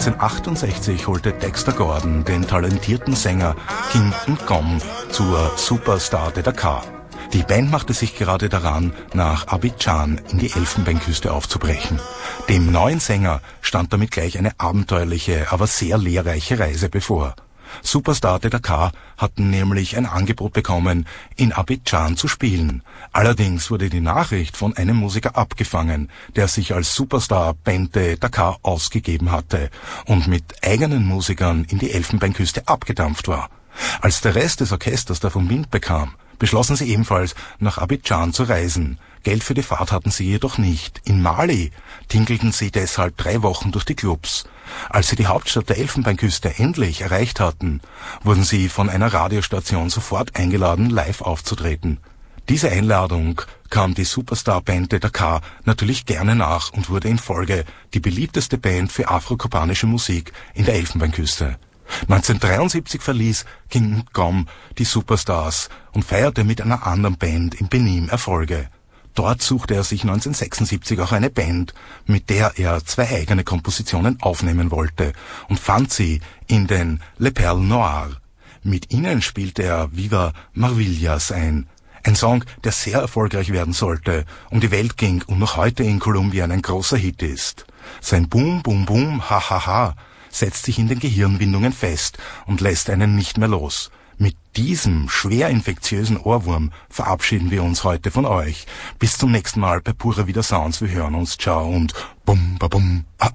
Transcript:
1968 holte Dexter Gordon den talentierten Sänger King N'Gom zur Superstar de Dakar. Die Band machte sich gerade daran, nach Abidjan in die Elfenbeinküste aufzubrechen. Dem neuen Sänger stand damit gleich eine abenteuerliche, aber sehr lehrreiche Reise bevor. Superstar de Dakar hatten nämlich ein Angebot bekommen, in Abidjan zu spielen. Allerdings wurde die Nachricht von einem Musiker abgefangen, der sich als Superstar Band de Dakar ausgegeben hatte und mit eigenen Musikern in die Elfenbeinküste abgedampft war. Als der Rest des Orchesters davon Wind bekam, beschlossen sie ebenfalls, nach Abidjan zu reisen. Geld für die Fahrt hatten sie jedoch nicht. In Mali tingelten sie deshalb 3 Wochen durch die Clubs. Als sie die Hauptstadt der Elfenbeinküste endlich erreicht hatten, wurden sie von einer Radiostation sofort eingeladen, live aufzutreten. Diese Einladung kam die Superstar-Band de Dakar natürlich gerne nach und wurde in Folge die beliebteste Band für afrokubanische Musik in der Elfenbeinküste. 1973 verließ King N'Gom die Superstars und feierte mit einer anderen Band in Benin Erfolge. Dort suchte er sich 1976 auch eine Band, mit der er 2 eigene Kompositionen aufnehmen wollte und fand sie in den Les Perles Noires. Mit ihnen spielte er Viva Maravillas ein. Ein Song, der sehr erfolgreich werden sollte, um die Welt ging und noch heute in Kolumbien ein großer Hit ist. Sein Boom, Boom, Boom, Ha, Ha, Ha setzt sich in den Gehirnwindungen fest und lässt einen nicht mehr los. Mit diesem schwer infektiösen Ohrwurm verabschieden wir uns heute von euch. Bis zum nächsten Mal bei Pura Vida Sounds. Wir hören uns. Ciao und bum, ba, bum, ah.